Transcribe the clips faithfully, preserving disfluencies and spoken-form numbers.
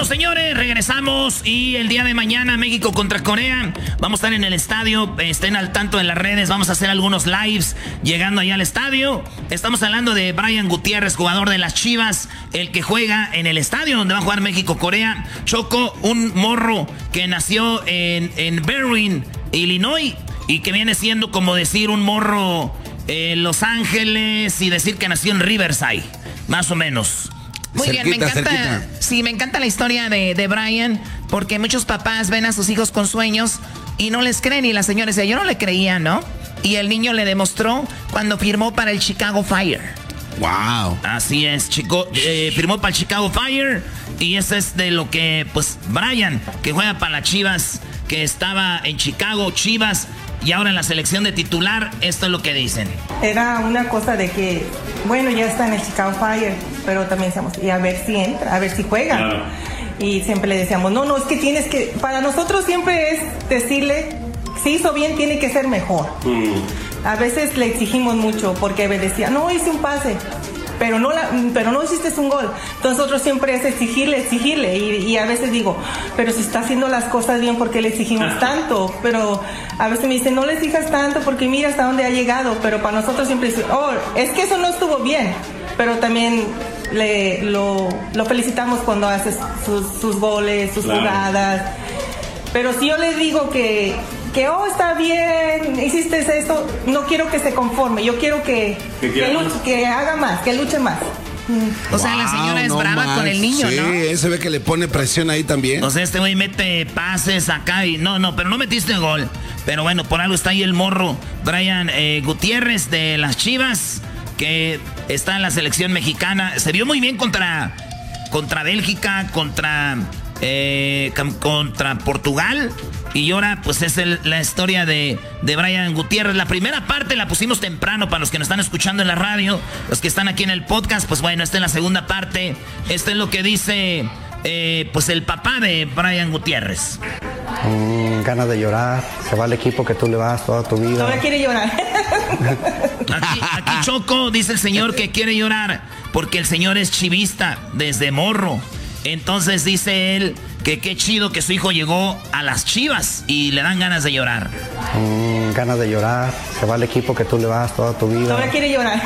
Bueno, señores, regresamos y el día de mañana México contra Corea. Vamos a estar en el estadio, estén al tanto en las redes, vamos a hacer algunos lives llegando allá al estadio. Estamos hablando de Brian Gutiérrez, jugador de las Chivas, el que juega en el estadio donde va a jugar México-Corea. Choco, un morro que nació en, en Berwyn, Illinois, y que viene siendo como decir un morro en Los Ángeles y decir que nació en Riverside, más o menos. Muy cerquita, bien, me encanta, cerquita. Sí, me encanta la historia de, de Brian, porque muchos papás ven a sus hijos con sueños y no les creen, y la señora decía, yo no le creía, ¿no? Y el niño le demostró cuando firmó para el Chicago Fire. Wow. Así es, chico, eh, firmó para el Chicago Fire, y eso es de lo que, pues, Brian, que juega para las Chivas, que estaba en Chicago, Chivas, y ahora en la selección de titular, esto es lo que dicen. Era una cosa de que, bueno, ya está en el Chicago Fire, pero también decíamos, y a ver si entra, a ver si juega. Claro. Y siempre le decíamos, no, no, es que tienes que, para nosotros siempre es decirle, si hizo bien, tiene que ser mejor. Mm. A veces le exigimos mucho, porque me decía, no, hice un pase, pero no, la, pero no hiciste un gol. Entonces nosotros siempre es exigirle, exigirle, y, y a veces digo, pero si está haciendo las cosas bien, ¿por qué le exigimos tanto? Pero a veces me dicen, no le exijas tanto porque mira hasta dónde ha llegado, pero para nosotros siempre es, oh, es que eso no estuvo bien, pero también le, lo, lo felicitamos cuando hace sus, sus goles, sus claro. jugadas. Pero si yo le digo que, que, oh, está bien, hiciste esto, no quiero que se conforme, yo quiero que, que, luche, que haga más, que luche más. O sea, wow, la señora es no brava más. Con el niño, sí, ¿no? Sí, se ve que le pone presión ahí también. O sea, este güey mete pases acá y no, no, pero no metiste gol. Pero bueno, por algo está ahí el morro Brian eh, Gutiérrez de las Chivas, que está en la selección mexicana. Se vio muy bien contra, contra Bélgica, contra, eh, contra Portugal. Y ahora, pues, es el, la historia de, de Brian Gutiérrez. La primera parte la pusimos temprano para los que nos están escuchando en la radio. Los que están aquí en el podcast, pues bueno, esta es la segunda parte. Esto es lo que dice, eh, pues, el papá de Brian Gutiérrez. Mm, ganas de llorar. Se va al equipo que tú le vas toda tu vida. Todavía quiere llorar. Aquí, aquí Choco dice el señor que quiere llorar porque el señor es chivista desde morro. Entonces dice él que qué chido que su hijo llegó a las Chivas y le dan ganas de llorar. Mm, ganas de llorar. Se va al equipo que tú le vas toda tu vida. Todavía quiere llorar.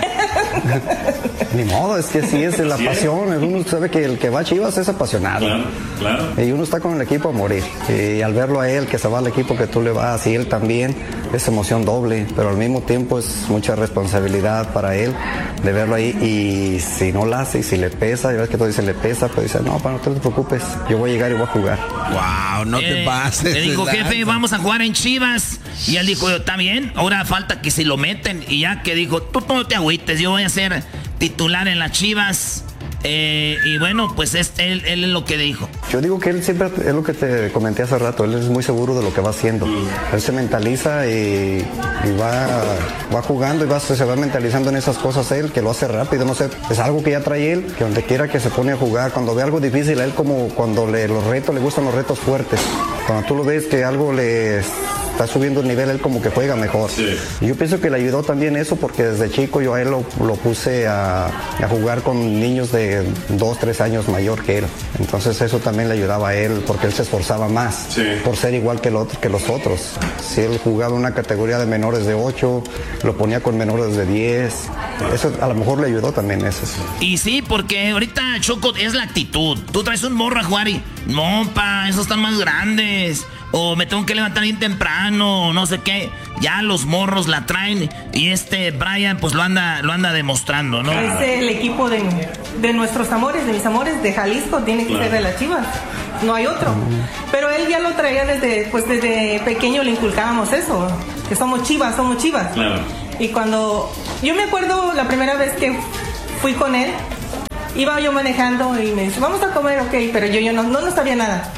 Ni modo, es que sí es la sí, pasión. Uno sabe que el que va a Chivas es apasionado. Claro, claro. Y uno está con el equipo a morir. Y al verlo a él, que se va al equipo que tú le vas, y él también, es emoción doble. Pero al mismo tiempo es mucha responsabilidad para él de verlo ahí. Y si no la hace y si le pesa, ya ves que tú dices le pesa, pero dice, no, para no te preocupes, yo voy a llegar y voy a jugar. Wow, no eh, te pases. Le dijo, jefe, vamos a jugar en Chivas. Y él dijo, está bien, ahora falta que si lo meten. Y ya que dijo, tú no te agüites, yo voy a ser titular en las Chivas. Eh, y bueno, pues es, él, él es lo que dijo. Yo digo que él siempre, es lo que te comenté hace rato, él es muy seguro de lo que va haciendo. Él se mentaliza y, y va, va jugando y va, se va mentalizando en esas cosas él, que lo hace rápido, no sé, es algo que ya trae él, que donde quiera que se pone a jugar, cuando ve algo difícil, a él como cuando le, los retos, le gustan los retos fuertes. Cuando tú lo ves que algo le está subiendo el nivel, él como que juega mejor. Sí. Y yo pienso que le ayudó también eso, porque desde chico yo a él lo, lo puse a, a jugar con niños de dos, tres años mayor que él. Entonces eso también le ayudaba a él, porque él se esforzaba más, sí, por ser igual que, el otro, que los otros. Si él jugaba una categoría de menores de ocho, lo ponía con menores de diez. Eso a lo mejor le ayudó también eso. Y sí, porque ahorita, Choco, es la actitud. Tú traes un morro a jugar y, no, pa, esos están más grandes. O me tengo que levantar bien temprano, o no sé qué. Ya los morros la traen. Y este Brian, pues lo anda, lo anda demostrando, ¿no? Es el equipo de, de nuestros amores, de mis amores, de Jalisco. Tiene que claro. ser de las Chivas. No hay otro. Pero él ya lo traía desde, pues desde pequeño le inculcábamos eso. Que somos Chivas, somos Chivas. Claro. Y cuando... Yo me acuerdo la primera vez que fui con él. Iba yo manejando y me dice, vamos a comer, ok. Pero yo, yo no, no, no sabía nada.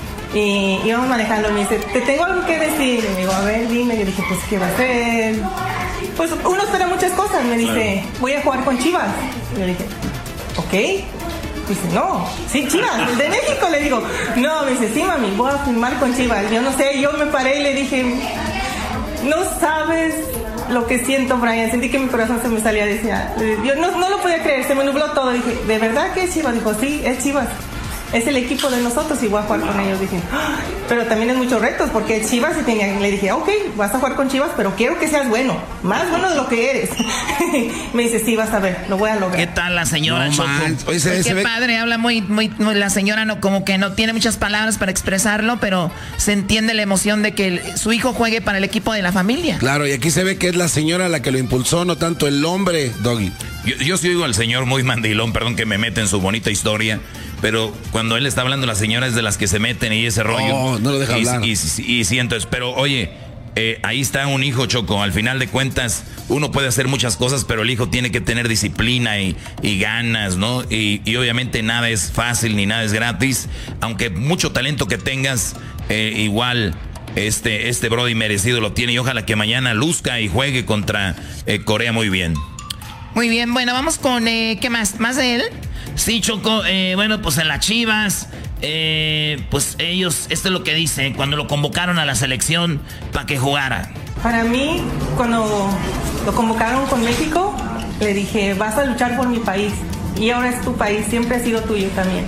Y íbamos manejando, me dice, te tengo algo que decir. Y me digo, a ver, dime. Yo dije, pues, ¿qué va a hacer? Pues uno espera muchas cosas. Me dice, voy a jugar con Chivas. Y yo dije, ok. Dice, no, sí, Chivas, de México. Le digo, no, me dice, sí, mami, voy a firmar con Chivas. Yo no sé, yo me paré y le dije, no sabes lo que siento, Brian. Sentí que mi corazón se me salía. Decía, yo no, no lo podía creer, se me nubló todo. Dije, ¿de verdad que es Chivas? Dijo, sí, es Chivas. es el equipo de nosotros y voy a jugar con ellos. Dije, ¡ah! Pero también es muchos retos, porque Chivas y tenía, le dije, ok, vas a jugar con Chivas, pero quiero que seas bueno, más bueno de lo que eres. Me dice, sí, vas a ver, lo voy a lograr. ¿Qué tal la señora No, Choco? Oye, se, Qué se ve... padre, habla muy, muy, muy, la señora no, como que no tiene muchas palabras para expresarlo, pero se entiende la emoción de que el, su hijo juegue para el equipo de la familia. Claro, y aquí se ve que es la señora la que lo impulsó, no tanto el hombre, Doggy. Yo, yo sí oigo al señor muy mandilón, perdón que me mete en su bonita historia, pero cuando él está hablando, la señora es de las que se meten y ese rollo. No, no lo deja y, hablar. Y, y, y sí, entonces, pero oye, eh, ahí está un hijo, Choco. Al final de cuentas, uno puede hacer muchas cosas, pero el hijo tiene que tener disciplina y, y ganas, ¿no? Y, y obviamente nada es fácil ni nada es gratis, aunque mucho talento que tengas, eh, igual... Este, este Brody merecido lo tiene y ojalá que mañana luzca y juegue contra eh, Corea muy bien. Muy bien, bueno, vamos con, eh, ¿qué más? ¿Más de él? Sí, Choco, eh, bueno, pues en las Chivas, eh, pues ellos, esto es lo que dicen, cuando lo convocaron a la selección para que jugara. Para mí, cuando lo convocaron con México, le dije, vas a luchar por mi país. Y ahora es tu país, siempre ha sido tuyo también.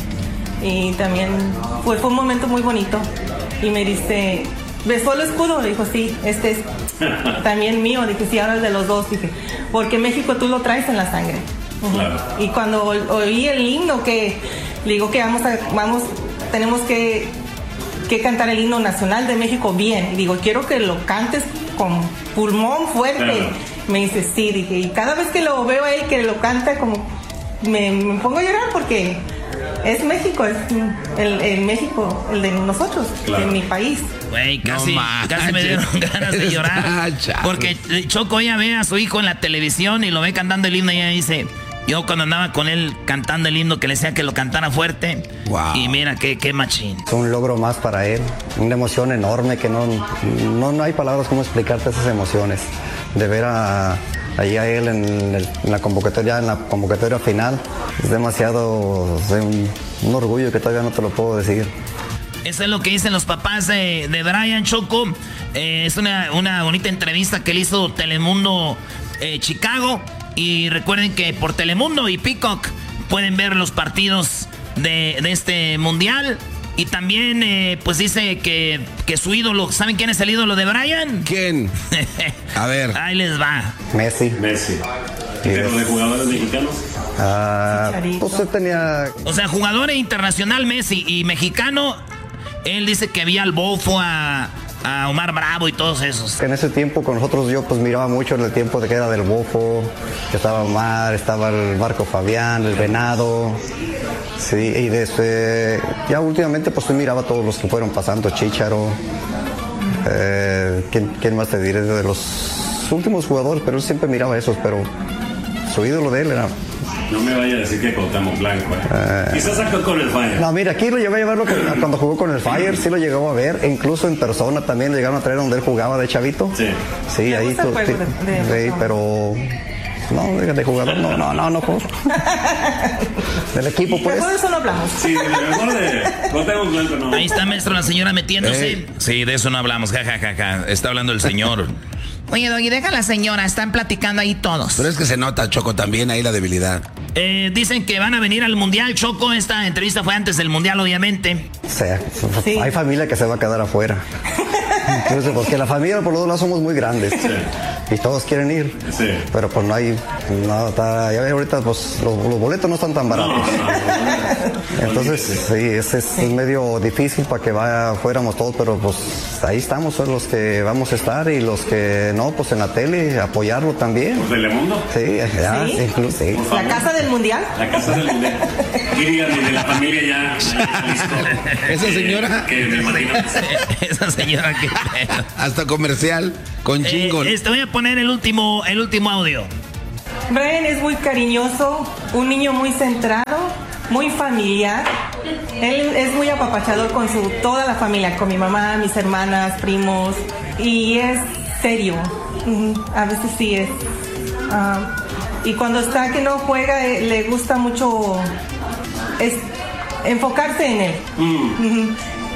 Y también fue, fue un momento muy bonito. Y me dice... ¿besó el escudo? Le dijo, sí, este es también mío. Dije, sí, ahora es de los dos. Dije, porque México tú lo traes en la sangre. Uh-huh. Claro. Y cuando oí el himno, que le digo que vamos a, vamos, tenemos que, que cantar el himno nacional de México bien. Y digo, quiero que lo cantes con pulmón fuerte. Claro. Me dice, sí, dije, y cada vez que lo veo a él que lo canta, como me, me pongo a llorar porque es México, es el, el México, el de nosotros, claro. De mi país. Güey, casi, no casi me dieron ganas de llorar. Porque Choco ella ve a su hijo en la televisión y lo ve cantando el himno y ella dice, yo cuando andaba con él cantando el himno que le decía que lo cantara fuerte. Wow. Y mira qué, qué machín. Es un logro más para él, una emoción enorme que no, no, no hay palabras como explicarte esas emociones. De ver a... ahí a él en, el, en la convocatoria, en la convocatoria final, es demasiado, es un, un orgullo que todavía no te lo puedo decir. Eso es lo que dicen los papás de, de Brian, Choco. Eh, es una, una bonita entrevista que le hizo Telemundo eh, Chicago. Y recuerden que por Telemundo y Peacock pueden ver los partidos de, de este mundial. Y también, eh, pues dice que, que su ídolo, ¿saben quién es el ídolo de Brian? ¿Quién? A ver. Ahí les va. Messi. Messi. ¿Pero de jugadores mexicanos? Ah, pues él tenía... O sea, jugador internacional Messi y mexicano, él dice que había al Bofo, a, a Omar Bravo y todos esos. En ese tiempo con nosotros yo pues miraba mucho en el tiempo de que era del Bofo, que estaba Omar, estaba el Marco Fabián, el Venado... Sí, y desde, ya últimamente pues yo miraba a todos los que fueron pasando, Chícharo, eh, ¿quién, ¿quién más te diré? De los últimos jugadores, pero él siempre miraba a esos, pero su ídolo de él era... No me vaya a decir que Cuauhtémoc Blanco, ¿eh? Eh, Quizás sacó con el Fire. No, mira, aquí lo llevé a verlo cuando jugó con el Fire, sí lo llegó a ver, e incluso en persona también lo llegaron a traer donde él jugaba de chavito. Sí. Sí, ahí... Tú, sí, de, sí, pero... No, de jugador, no, no, no, no juego. Del equipo, pues. Mejor de eso no hablamos. Sí, de mejor de Cuauhtémoc Blanco, no. Ahí está, maestro, la señora metiéndose. Eh, sí, de eso no hablamos, jajajaja. Ja, ja, ja. Está hablando el señor. Oye, Doggy, deja a la señora, están platicando ahí todos. Pero es que se nota, Choco, también ahí la debilidad. Eh, dicen que van a venir al Mundial, Choco. Esta entrevista fue antes del Mundial, obviamente. O sea, sí. Hay familia que se va a quedar afuera. Entonces, porque la familia por los dos lados somos muy grandes. Sí. Y todos quieren ir. Sí. Pero pues no hay... No, está, ya ves, ahorita pues los, los boletos no están tan baratos. No, no, no. Entonces, sí, es, es sí. medio difícil para que vaya, fuéramos todos, pero pues ahí estamos, son los que vamos a estar y los que no, pues en la tele, apoyarlo también. ¿Por Telemundo? Sí, ya, ¿Sí? incluso, sí. ¿La casa del mundial? La casa del mundial. Y díganme, de la familia ya, ya listo. Esa señora... Que me imagino. Esa señora que... Hasta comercial, con jingle. Eh, este, voy a poner el último, el último audio. Brian es muy cariñoso, un niño muy centrado, muy familiar. Él es muy apapachador con su toda la familia, con mi mamá, mis hermanas, primos. Y es serio. A veces sí es. Uh, y cuando está que no juega, eh, le gusta mucho es, enfocarse en él. Mm.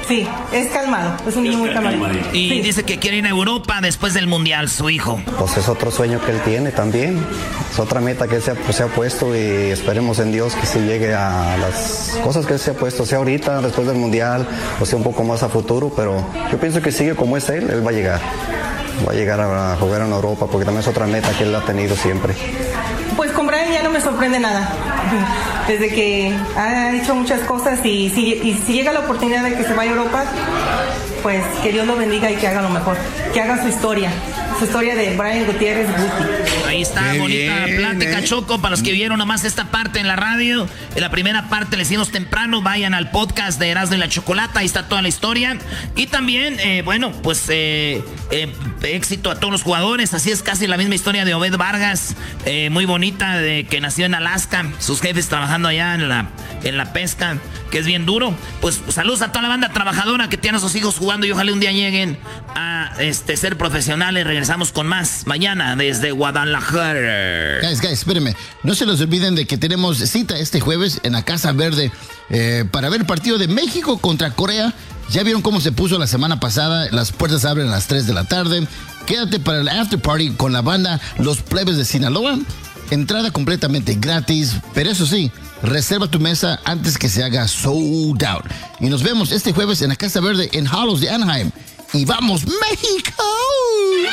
Sí, es calmado, es un niño muy calmado. Y sí. dice que quiere ir a Europa después del Mundial, su hijo. Pues es otro sueño que él tiene también. Es otra meta que él se ha, pues, se ha puesto y esperemos en Dios que se llegue a las cosas que él se ha puesto, sea ahorita, después del Mundial, o sea un poco más a futuro, pero yo pienso que sigue como es él, él va a llegar. Va a llegar a jugar en Europa porque también es otra meta que él ha tenido siempre. Pues con Brian ya no me sorprende nada. Desde que ha hecho muchas cosas y si, y si llega la oportunidad de que se vaya a Europa, pues que Dios lo bendiga y que haga lo mejor. Que haga su historia. Su historia de Brian Gutiérrez Guti. Ahí está, qué bonita bien, plática, eh. Choco. Para los que vieron nomás esta parte en la radio, en la primera parte le hicimos temprano, vayan al podcast de Erasmo y la Chocolata, ahí está toda la historia. Y también, eh, bueno, pues eh, eh, éxito a todos los jugadores. Así es casi la misma historia de Obed Vargas, eh, muy bonita, de que nació en Alaska, sus jefes trabajando allá en la, en la pesca, que es bien duro. Pues saludos a toda la banda trabajadora que tiene a sus hijos jugando y ojalá un día lleguen a este, ser profesionales. Regresamos con más mañana desde Guadalajara. Guys, guys, espérenme. No se les olviden de que tenemos cita este jueves en la Casa Verde eh, para ver el partido de México contra Corea. Ya vieron cómo se puso la semana pasada. Las puertas abren a las tres de la tarde. Quédate para el after party con la banda Los Plebes de Sinaloa. Entrada completamente gratis, pero eso sí, reserva tu mesa antes que se haga sold out. Y nos vemos este jueves en la Casa Verde en Hollows de Anaheim. ¡Y vamos, México!